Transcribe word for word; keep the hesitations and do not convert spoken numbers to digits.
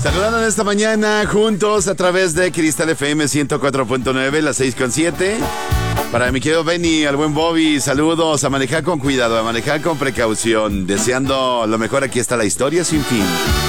Saludando en esta mañana juntos a través de Cristal F M ciento cuatro punto nueve, las seis con siete. Para mi querido Benny, al buen Bobby, saludos. A manejar con cuidado, a manejar con precaución. Deseando lo mejor, aquí está la historia sin fin.